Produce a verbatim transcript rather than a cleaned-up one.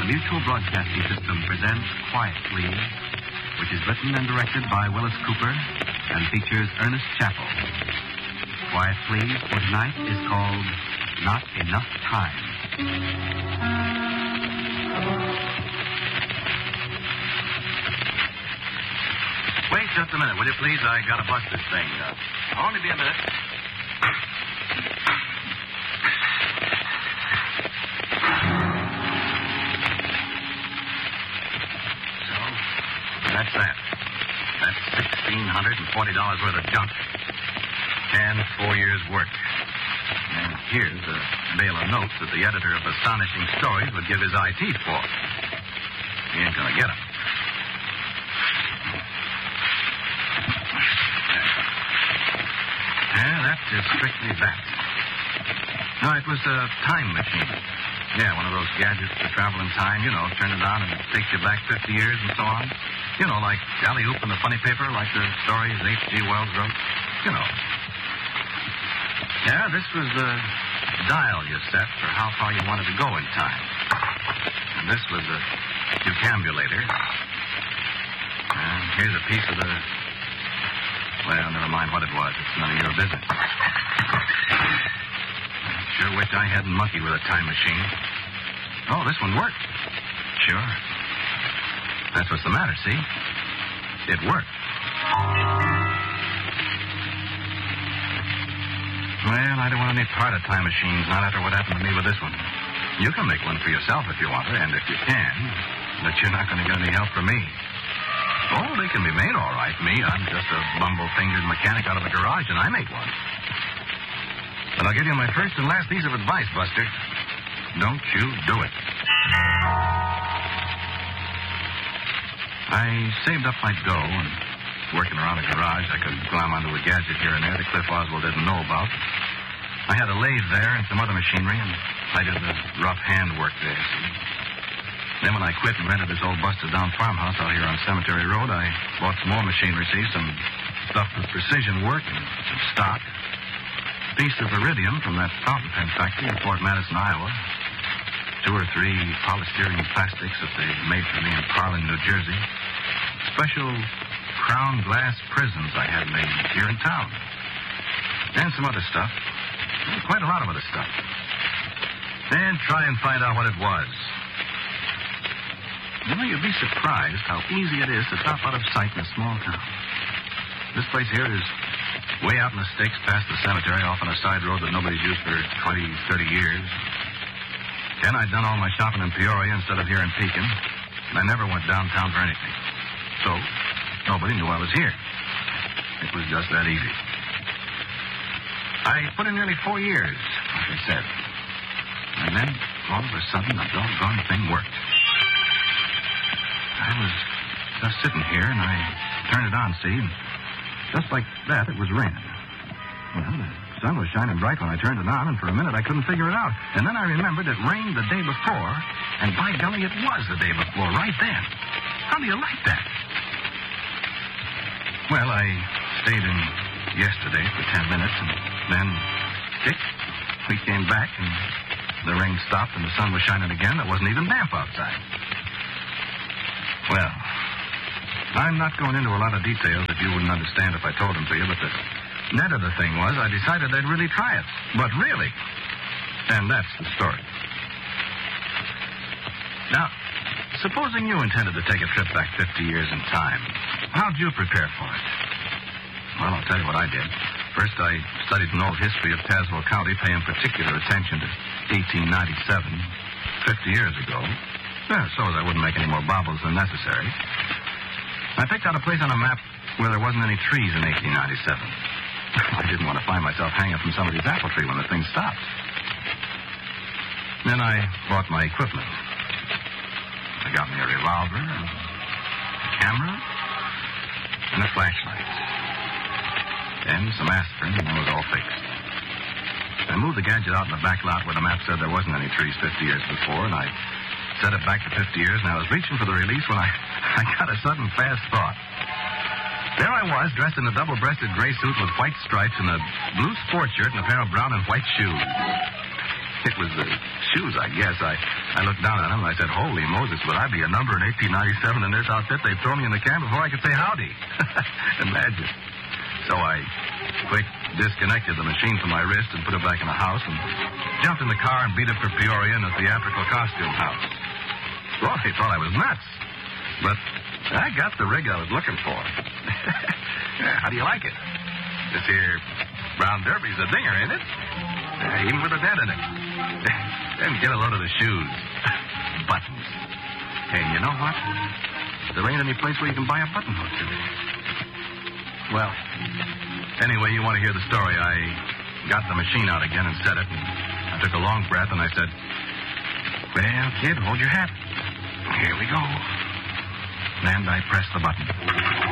The Mutual Broadcasting System presents Quiet Please, which is written and directed by Willis Cooper and features Ernest Chappell. Quiet Please for tonight is called Not Enough Time. Wait just a minute, will you please? I gotta bust this thing. Uh, only be a minute. So, that's that. That's sixteen hundred forty dollars worth of junk. And four years' work. And here's a bale of notes that the editor of Astonishing Stories would give his I T for. He ain't gonna get them. Yeah, that is strictly that. No, it was a time machine. Yeah, one of those gadgets to travel in time, you know, turn it on and it takes you back fifty years and so on. You know, like Alley-Oop in the funny paper, like the stories H G Wells wrote. You know. Yeah, this was the dial you set for how far you wanted to go in time. And this was the decambulator. And here's a piece of the... Well, never mind what it was. It's none of your business. Sure wish I hadn't monkeyed with a time machine. Oh, this one worked. Sure. That's what's the matter, see? It worked. Well, I don't want any part of time machines, not after what happened to me with this one. You can make one for yourself if you want to, and if you can, but you're not going to get any help from me. Oh, they can be made all right. Me, I'm just a bumble-fingered mechanic out of a garage, and I make one. But I'll give you my first and last piece of advice, Buster. Don't you do it. I saved up my dough, and working around a garage, I could climb onto a gadget here and there that Cliff Oswald didn't know about. I had a lathe there and some other machinery, and I did the rough handwork there, see? Then when I quit and rented this old busted-down farmhouse out here on Cemetery Road, I bought some more machinery, see, some stuff with precision work and some stock. A piece of iridium from that fountain pen factory in Fort Madison, Iowa. Two or three polystyrene plastics that they made for me in Parlin, New Jersey. Special crown glass prisms I had made here in town. And some other stuff. Quite a lot of other stuff. And try and find out what it was. You know, you'd be surprised how easy it is to drop out of sight in a small town. This place here is way out in the sticks past the cemetery, off on a side road that nobody's used for twenty, thirty years. Then I'd done all my shopping in Peoria instead of here in Pekin, and I never went downtown for anything. So, nobody knew I was here. It was just that easy. I put in nearly four years, like I said. And then, all of a sudden, the doggone thing worked. I was just sitting here, and I turned it on, see? And just like that, it was raining. Well, the sun was shining bright when I turned it on, and for a minute I couldn't figure it out. And then I remembered it rained the day before, and by golly, it was the day before, right then. How do you like that? Well, I stayed in yesterday for ten minutes, and then, kick, we came back, and the rain stopped, and the sun was shining again. It wasn't even damp outside. Well, I'm not going into a lot of details that you wouldn't understand if I told them to you, but the net of the thing was I decided I'd really try it. But really. And that's the story. Now, supposing you intended to take a trip back fifty years in time, how'd you prepare for it? Well, I'll tell you what I did. First, I studied an old history of Tazewell County, paying particular attention to eighteen ninety-seven, fifty years ago. Yeah, so as I wouldn't make any more bobbles than necessary. I picked out a place on a map where there wasn't any trees in eighteen ninety-seven. I didn't want to find myself hanging from somebody's apple tree when the thing stopped. Then I bought my equipment. I got me a revolver, and a camera, and a flashlight. Then some aspirin, and it was all fixed. I moved the gadget out in the back lot where the map said there wasn't any trees fifty years before, and I set it back to fifty years, and I was reaching for the release when I, I got a sudden fast thought. There I was, dressed in a double-breasted gray suit with white stripes and a blue sport shirt and a pair of brown and white shoes. It was the shoes, I guess. I, I looked down at them and I said, holy Moses, would I be a number in eighteen ninety-seven in this outfit? They'd throw me in the can before I could say howdy. Imagine. So I quick disconnected the machine from my wrist and put it back in the house and jumped in the car and beat it for Peoria in a theatrical costume house. Well, they thought I was nuts. But I got the rig I was looking for. Yeah, how do you like it? This here brown derby's a dinger, ain't it? Uh, even with a dent in it. Then get a load of the shoes. Buttons. Hey, you know what? There ain't any place where you can buy a button hook today. Well, anyway, you want to hear the story. I got the machine out again and set it. And I took a long breath and I said, well, kid, hold your hat. Here we go. And I pressed the button.